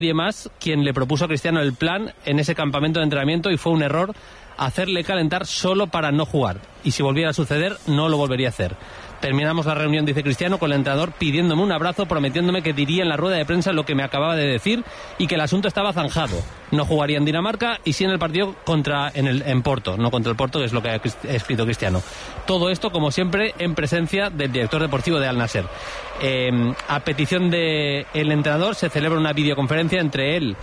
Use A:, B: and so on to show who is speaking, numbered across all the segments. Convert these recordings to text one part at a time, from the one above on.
A: nadie más quien le propuso a Cristiano el plan en ese campamento de entrenamiento y fue un error hacerle calentar solo para no jugar. Y si volviera a suceder, no lo volvería a hacer. Terminamos la reunión, dice Cristiano, con el entrenador pidiéndome un abrazo, prometiéndome que diría en la rueda de prensa lo que me acababa de decir y que el asunto estaba zanjado. No jugaría en Dinamarca y sí en el partido en Porto, no contra el Porto, que es lo que ha escrito Cristiano. Todo esto, como siempre, en presencia del director deportivo de Al Nassr. A petición del entrenador se celebra una videoconferencia entre él,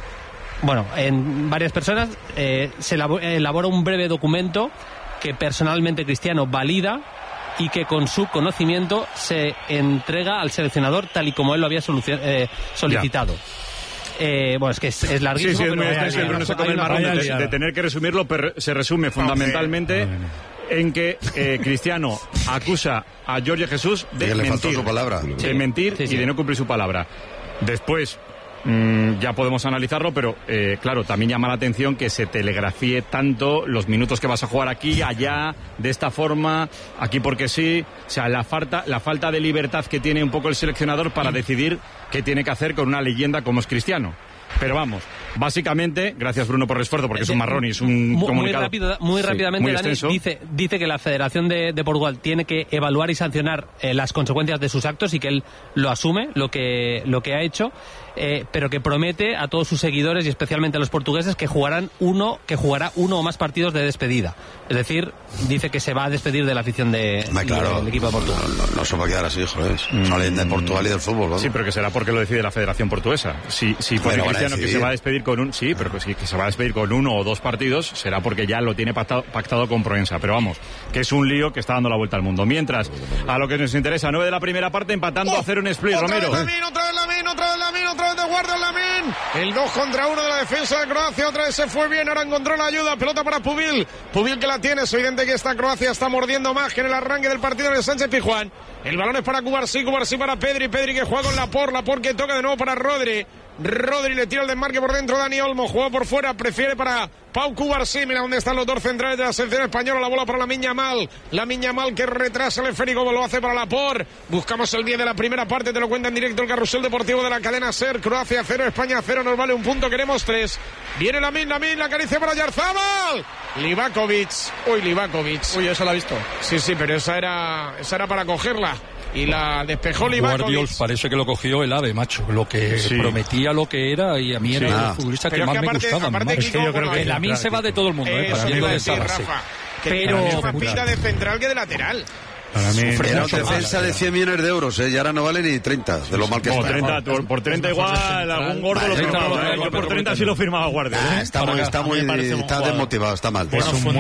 A: en varias personas, se elabora un breve documento que personalmente Cristiano valida y que con su conocimiento se entrega al seleccionador tal y como él lo había solicitado. Es que es larguísimo.
B: Sí, es muy extenso, pero no se come el marrón de tener que resumirlo, pero se resume fundamentalmente en que Cristiano acusa a Jorge Jesús de mentir,
C: su palabra.
B: De mentir y de no cumplir su palabra. Después ya podemos analizarlo, pero claro, también llama la atención que se telegrafíe tanto los minutos que vas a jugar aquí, allá, de esta forma, aquí porque sí. O sea, la falta de libertad que tiene un poco el seleccionador para decidir qué tiene que hacer con una leyenda como es Cristiano. Pero vamos, básicamente, gracias Bruno por el esfuerzo, porque es un marrón y es un comunicado
A: muy rápidamente,
B: Dani,
A: dice que la Federación de Portugal tiene que evaluar y sancionar las consecuencias de sus actos y que él lo asume, lo que ha hecho, pero que promete a todos sus seguidores y especialmente a los portugueses que jugará uno o más partidos de despedida. Es decir, dice que se va a despedir de la afición del equipo de Portugal.
C: No se va a quedar así, joder. Salen de Portugal y del fútbol, ¿no?
B: Sí, pero que será porque lo decide la Federación Portuguesa. Si pone Cristiano que se va a despedir con que se va a despedir con 1 o 2 partidos, será porque ya lo tiene pactado con Proensa. Pero vamos, que es un lío que está dando la vuelta al mundo. Mientras, a lo que nos interesa, 9 de la primera parte, empatando a 0 en Split, Romero.
D: Otra vez de guardia en Lamin. El 2 contra 1 de la defensa de Croacia. Otra vez se fue bien, ahora encontró la ayuda. Pelota para Pubil que la tiene. Es evidente que esta Croacia está mordiendo más que en el arranque del partido en el Sánchez Pizjuán. El balón es para Cubarsí para Pedri que juega con Laporte que toca de nuevo para Rodri le tira el desmarque por dentro. Dani Olmo juega por fuera, prefiere para Pau Cubarsí. Mira dónde están los dos centrales de la selección española. La bola para Lamine Yamal que retrasa el esférico, lo hace para Laporte. Buscamos el 10 de la primera parte, te lo cuenta en directo el carrusel deportivo de la cadena SER. Croacia 0, España 0, nos vale un punto, queremos 3. Viene Lamine, la acaricia para Yarzábal. Livakovic. Uy, esa la ha visto. Sí, pero esa era para cogerla. Y la despejó Livakovic.
E: Guardiols parece que lo cogió el ave, macho. Lo que prometía, lo que era, y a mí era el futbolista que más me gustaba.
D: Es que yo creo que
E: a mí se va de todo el mundo.
D: Para mí de esa base. Pero más pinta de central que de lateral.
C: Para mí era una defensa de 100 millones de euros, y ahora no vale ni 30, de lo mal que está.
B: Por 30 igual, algún gordo lo firmaba. Yo por 30 sí lo firmaba Guardiola.
C: Está desmotivado, está mal.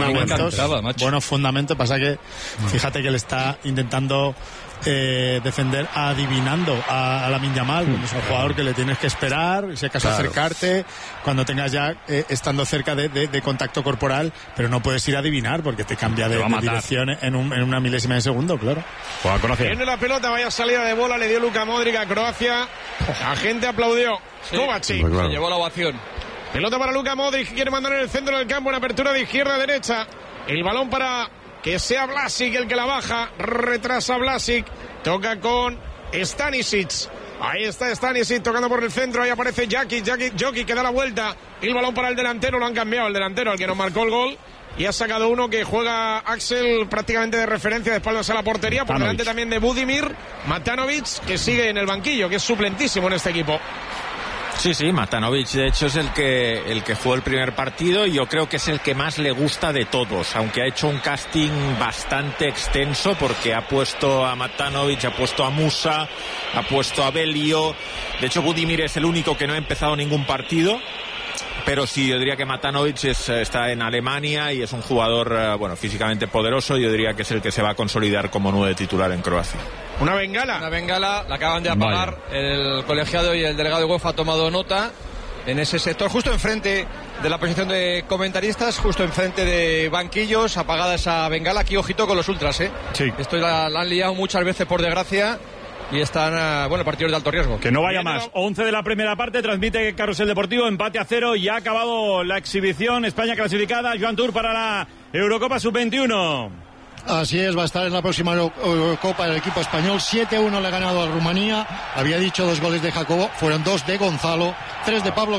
F: Buenos fundamentos, pasa que fíjate que le está intentando defender adivinando a Lamine Yamal. Es un jugador que le tienes que esperar, si acaso acercarte cuando tengas ya estando cerca de contacto corporal, pero no puedes ir a adivinar porque te cambia de dirección en una milésima de segundo, claro.
D: Viene la pelota, vaya salida de bola, le dio Luka Modric a Croacia, la gente aplaudió. Kovacic
G: se llevó la ovación.
D: Pelota para Luka Modric, quiere mandar en el centro del campo, en apertura de izquierda a derecha, el balón para que sea Vlasic el que la baja, retrasa Vlasic, toca con Stanisic. Ahí está Stanisic tocando por el centro, ahí aparece Jokic que da la vuelta, el balón para el delantero, lo han cambiado, el delantero, el que nos marcó el gol, y ha sacado uno que juega Axel prácticamente de referencia de espaldas a la portería, por delante también de Budimir, Matanovic, que sigue en el banquillo, que es suplentísimo en este equipo.
H: Sí, Matanovic de hecho es el que jugó el primer partido y yo creo que es el que más le gusta de todos, aunque ha hecho un casting bastante extenso porque ha puesto a Matanovic, ha puesto a Musa, ha puesto a Belio. De hecho Budimir es el único que no ha empezado ningún partido, pero sí, yo diría que Matanovic está en Alemania y es un jugador físicamente poderoso. Yo diría que es el que se va a consolidar como 9 titular en Croacia.
D: Una bengala, la
G: acaban de apagar. El colegiado y el delegado de UEFA ha tomado nota en ese sector, justo enfrente de la posición de comentaristas, justo enfrente de banquillos, apagada esa bengala. Aquí ojito con los ultras,
B: Sí.
G: Esto la han liado muchas veces, por desgracia, y están, partidos de alto riesgo.
B: Que no vaya más. 11 de la primera parte, transmite Carrusel Deportivo, empate a 0 y ha acabado la exhibición. España clasificada, Joan Tour para la Eurocopa Sub-21.
F: Así es, va a estar en la próxima Eurocopa el equipo español. 7-1 le ha ganado a Rumanía. Había dicho 2 goles de Jacobo, fueron 2 de Gonzalo, 3 de Pablo